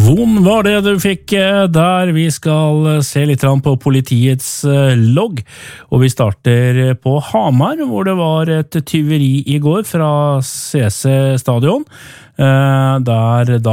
Von var det du fikk der. Vi skal se litt på politiets logg, og vi starter på Hamar, hvor det var et tyveri i går fra CC Stadion, der da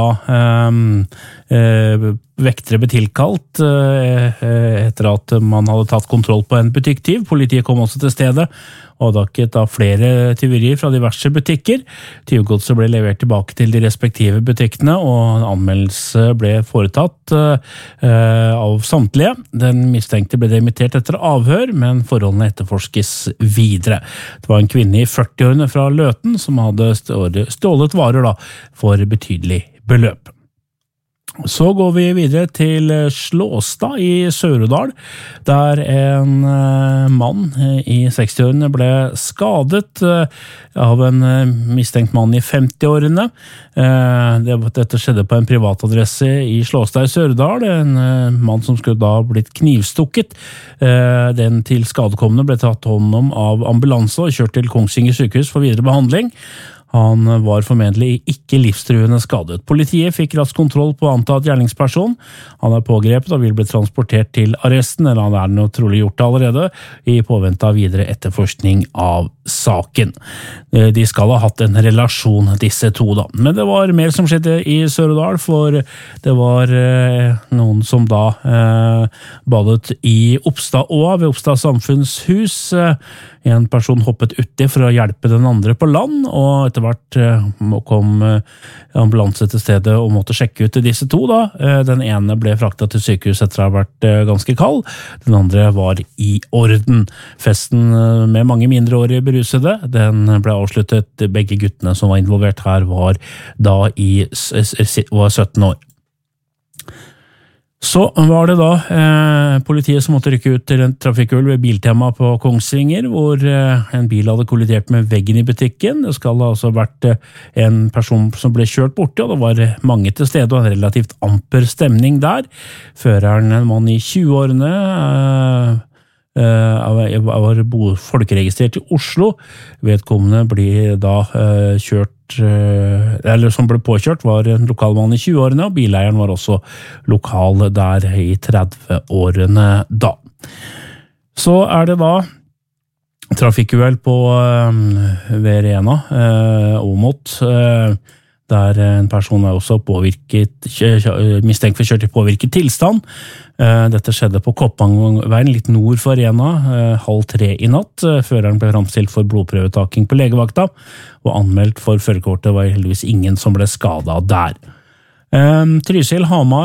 vektere ble tilkalt etter at man hadde tatt kontroll på en butikktyv. Politiet kom også til stedet og avdekket flere tyverier fra diverse butikker. Tyvgodset ble levert tilbake til de respektive butikkene, og en anmeldelse ble foretatt av samtlige. Den mistenkte ble demittert etter avhør, men forholdene etterforskes videre. Det var en kvinne i 40-årene fra Løten som hadde stjålet varer for betydelig beløp. Så går vi videre til Slåstad i Sør-Odal, der en mann i 60-årene ble skadet av en mistenkt mann i 50-årene. Dette skjedde på en privatadresse i Slåstad i Sør-Odal, en mann som skulle da blitt knivstukket. Den til skadekomne ble tatt hånd om av ambulanse og kjørt til Kongsvinger sykehus for videre behandling. Han var formentlig ikke livstruende skadet. Politiet fikk raskt kontroll på antatt gjerningsperson. Han pågrepet og vil bli transportert til arresten, eller han noe trolig gjort det allerede, i påvente av videre etterforskning av saken. De skal ha hatt en relasjon, disse to da. Men det var mer som skjedde i Sør-Odal, for det var noen som da badet i Oppstadåa ved Oppstad samfunnshus. En person hoppet uti for å hjelpe den andre på land, og etter hvert kom ambulanse til stedet og måtte sjekke ut disse to da. Den ene ble fraktet til sykehus etter å ha vært ganske kald, den andre var i orden. Festen med mange mindreårige berusede, den ble avsluttet. Begge guttene som var involvert her var da var 17 år. Så var det da politiet som måtte rykke ut til en trafikkuhell ved Biltema på Kongsvinger, hvor en bil hadde kollidert med veggen i butikken. Det skal ha altså vært en person som ble kjørt borte, og det var mange til stede og en relativt amper stemning der. Føreren, en mann i 20-årene, var folkeregistrert i Oslo. Vedkommende ble da som ble påkjørt var en lokalmann i 20-årene, og bileieren var også lokal der i 30-årene da. Så det da trafikkuhell på Verena, Åmot, der en person også mistenkt for kjørt i påvirket tilstand. Dette skjedde på Koppangveien litt nord for Arena, 2:30 i natt. Føreren ble fremstilt for blodprøvetaking på legevakta, og anmeldt for førerkortet var heldigvis ingen som ble skadet der. Trysil,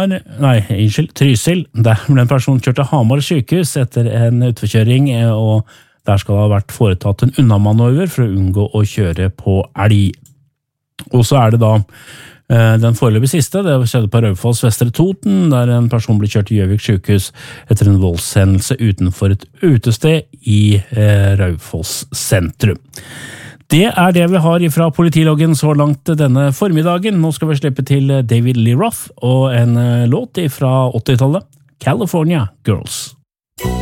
der ble en person kjørt til Hamar sykehus etter en utforkjøring, og der skal det ha vært foretatt en unnamanøver for å unngå å kjøre på elg. Og så det da den foreløpig siste, det skjedde på Raufoss Vestre Toten, der en person ble kjørt til Gjøvik sykehus etter en voldshendelse utenfor et utested i Raufoss sentrum. Det det vi har fra politiloggen så langt denne formiddagen. Nå skal vi slippe til David Lee Roth og en låt fra 80-tallet, California Girls.